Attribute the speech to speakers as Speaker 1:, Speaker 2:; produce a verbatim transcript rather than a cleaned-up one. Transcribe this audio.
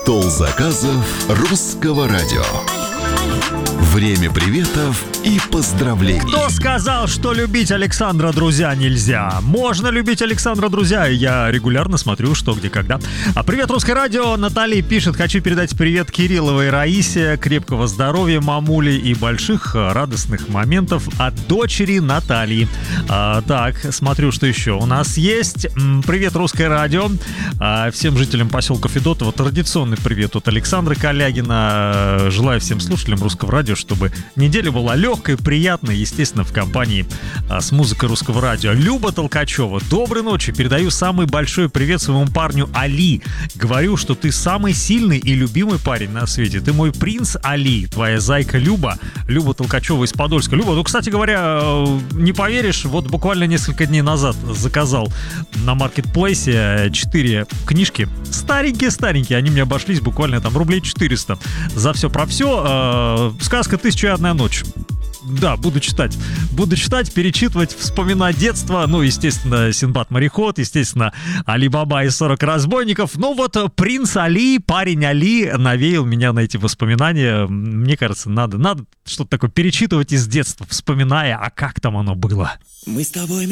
Speaker 1: Стол заказов русского радио. Время приветов и поздравлений.
Speaker 2: Кто сказал, что любить Александра, друзья, нельзя? Можно любить Александра, друзья. Я регулярно смотрю, что, где, когда. А привет, русское радио. Наталья пишет: хочу передать привет Кирилловой и Раисе. Крепкого здоровья, мамули, и больших радостных моментов от дочери Натальи. А, так, смотрю, что еще у нас есть. Привет, русское радио. А, всем жителям поселка Федотово традиционный привет от Александра Калягина. Желаю всем слушателям русского радио, чтобы неделя была легкой, приятной, естественно, в компании а, с музыкой русского радио. Люба Толкачева: доброй ночи, передаю самый большой привет своему парню Али. Говорю, что ты самый сильный и любимый парень на свете. Ты мой принц Али, твоя зайка Люба. Люба Толкачева из Подольска. Люба, ну, кстати говоря, не поверишь, вот буквально несколько дней назад заказал на маркетплейсе четыре книжки. Старенькие-старенькие, они мне обошлись буквально там рублей четыреста. За все про все. Сказка «Тысяча и одна ночь». Да, буду читать. Буду читать, перечитывать, вспоминать детство. Ну, естественно, Синдбад-мореход, естественно, Али-Баба и сорок разбойников. Ну вот, принц Али, парень Али навеял меня на эти воспоминания. Мне кажется, надо, надо что-то такое перечитывать из детства, вспоминая, а как там оно было.
Speaker 3: Мы с тобой